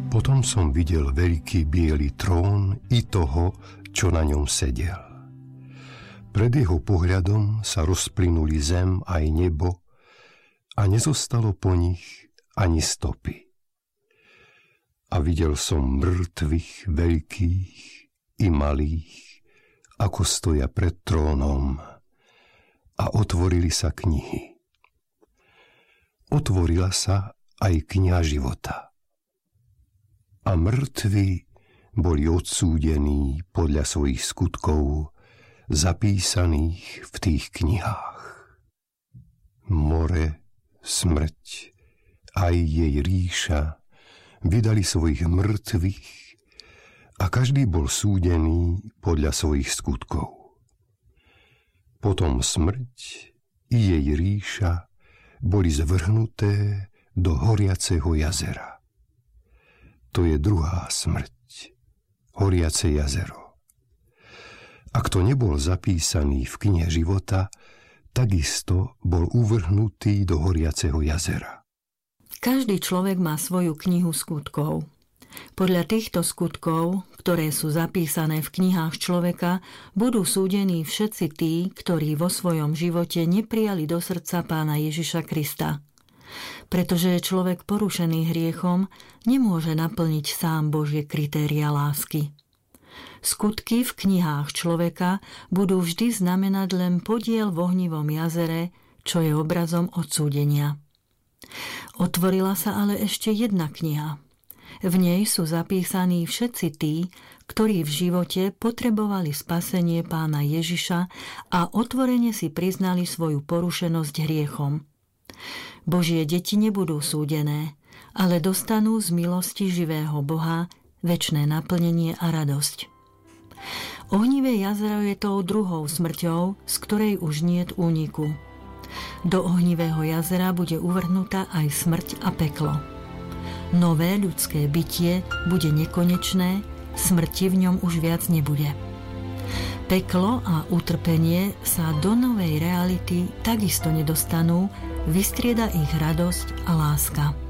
Potom som videl veľký biely trón i toho, čo na ňom sedel. Pred jeho pohľadom sa rozplynuli zem aj nebo a nezostalo po nich ani stopy. A videl som mŕtvych veľkých i malých, ako stoja pred trónom, a otvorili sa knihy. Otvorila sa aj kniha života. A mŕtvi boli odsúdení podľa svojich skutkov, zapísaných v tých knihách. More, smrť, aj jej ríša vydali svojich mŕtvych a každý bol súdený podľa svojich skutkov. Potom smrť i jej ríša boli zvrhnuté do horiaceho jazera. To je druhá smrť, horiace jazero. A kto nebol zapísaný v knihe života, takisto bol uvrhnutý do horiaceho jazera. Každý človek má svoju knihu skutkov. Podľa týchto skutkov, ktoré sú zapísané v knihách človeka, budú súdení všetci tí, ktorí vo svojom živote neprijali do srdca Pána Ježiša Krista. Pretože je človek porušený hriechom, nemôže naplniť sám Božie kritéria lásky. Skutky v knihách človeka budú vždy znamenať len podiel v ohnivom jazere, čo je obrazom odsúdenia. Otvorila sa ale ešte jedna kniha. V nej sú zapísaní všetci tí, ktorí v živote potrebovali spasenie Pána Ježiša a otvorene si priznali svoju porušenosť hriechom. Božie deti nebudú súdené, ale dostanú z milosti živého Boha večné naplnenie a radosť. Ohnivé jazero je tou druhou smrťou, z ktorej už niet úniku. Do ohnivého jazera bude uvrhnutá aj smrť a peklo. Nové ľudské bytie bude nekonečné, smrti v ňom už viac nebude. Peklo a utrpenie sa do novej reality takisto nedostanú, vystrieda ich radosť a láska.